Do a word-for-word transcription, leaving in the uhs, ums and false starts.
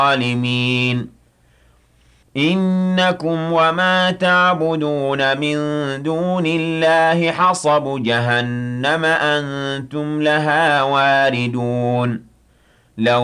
الظالمين إنكم وما تعبدون من دون الله حصب جهنم أنتم لها واردون لو